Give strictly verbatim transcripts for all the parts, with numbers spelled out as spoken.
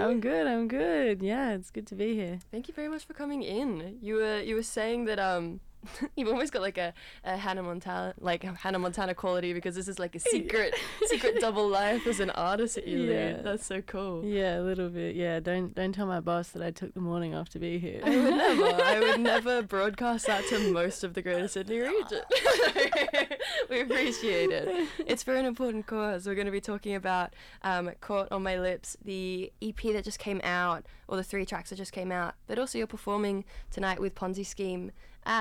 I'm good. I'm good. Yeah, it's good to be here. Thank you very much for coming in. You were you were saying that um you've almost got like a, a Hannah Montana like a Hannah Montana quality because this is like a secret secret double life as an artist that you Yeah. lead. That's so cool. Yeah, a little bit. Yeah, don't don't tell my boss that I took the morning off to be here. I would never. I would never broadcast that to most of the Greater Sydney region. We appreciate it. It's for an important cause. We're going to be talking about um, Caught on My Lips, the E P that just came out, or the three tracks that just came out, but also you're performing tonight with Ponzi Scheme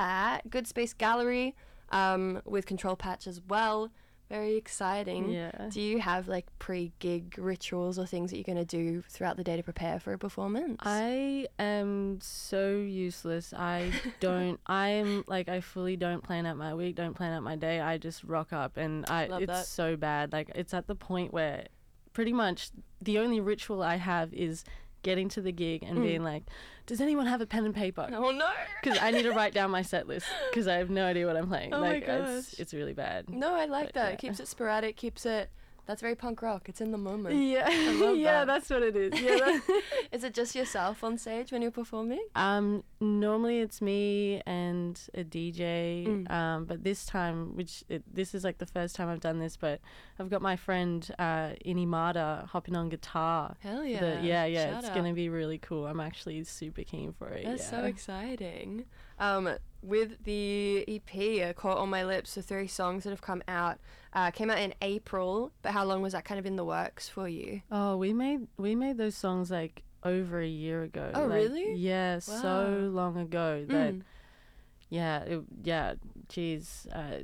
at Good Space Gallery um, with Control Patch as well. Very exciting. Yeah. Do you have like pre-gig rituals or things that you're going to do throughout the day to prepare for a performance? I am so useless. I don't, I'm like, I fully don't plan out my week, don't plan out my day. I just rock up and I, Love it's that. so bad. Like, it's at the point where pretty much the only ritual I have is getting to the gig and Mm. being like, does anyone have a pen and paper? Oh no! Because I need to write down my set list because I have no idea what I'm playing. Oh my like, it's, gosh. it's really bad. No, I like But, that. yeah. It keeps it sporadic, keeps it... That's very punk rock. It's in the moment. Yeah, love yeah, that. that's what it is. Yeah, that- Is it just yourself on stage when you're performing? Um, normally it's me and a D J. Mm. Um, but this time, which it, this is like the first time I've done this, but I've got my friend uh, Inimata hopping on guitar. Hell for yeah. the- yeah, yeah. Shout It's out. gonna be really cool. I'm actually super keen for it. That's yeah. so exciting. Um, with the E P, uh, Caught on My Lips, the three songs that have come out, uh, came out in April, but how long was that kind of in the works for you? Oh, we made we made those songs like over a year ago. Oh, like, really? Yeah, Wow. so long ago that. Mm. Yeah, it, yeah, geez. Uh,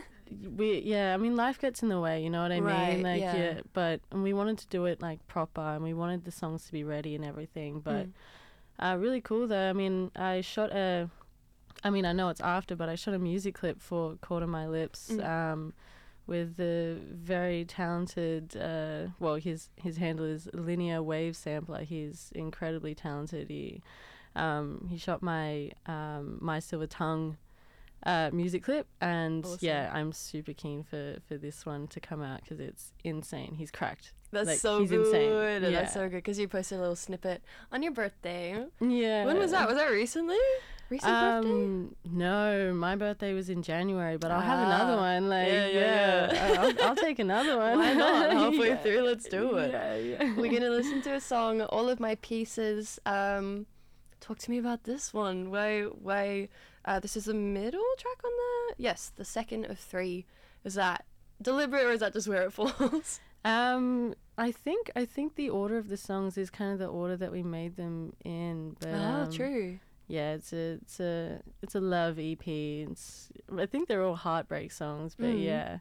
we, yeah, I mean, life gets in the way, you know what I Right, mean? Like, yeah. but and we wanted to do it like proper, and we wanted the songs to be ready and everything. But Mm. uh, really cool though. I mean, I shot a, I mean, I know it's after, but I shot a music clip for "Caught on My Lips." Mm. Um, with the very talented, uh, well, his his handle is Linear Wave Sampler. He's incredibly talented. He um, he shot my um, My Silver Tongue uh, music clip, and Awesome. yeah, I'm super keen for, for this one to come out because it's insane. He's cracked. That's Like, so he's good. insane. That's Yeah. so good because you posted a little snippet on your birthday. Yeah. When was that? Was that recently? Recent birthday? Um, no, my birthday was in January, but I'll have Ah. another one. Like, Yeah, yeah, yeah, yeah. I'll, I'll take another one. Why not? Halfway Yeah. through, let's do it. Yeah, yeah. We're going to listen to a song, All of My Pieces. Um, talk to me about this one. Why, why, uh, this is the middle track on the, yes, the second of three. Is that deliberate or is that just where it falls? Um, I think I think the order of the songs is kind of the order that we made them in. But, Oh, um, true. Yeah, it's a it's a it's a love E P. It's I think they're all heartbreak songs, but Mm. yeah,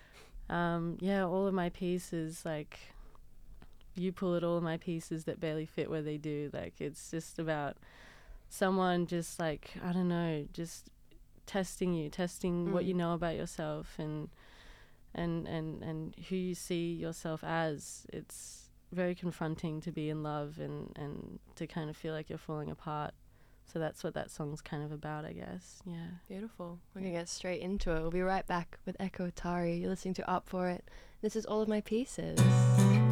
um, yeah, all of my pieces like. You pull at all of my pieces that barely fit where they do. Like, it's just about someone just like, I don't know, just testing you, testing what Mm. you know about yourself and and, and, and who you see yourself as. It's very confronting to be in love and, and to kind of feel like you're falling apart. So that's what that song's kind of about, I guess. Yeah. Beautiful. We're going to get straight into it. We'll be right back with Echo Atari. You're listening to Up For It. This is All of My Pieces.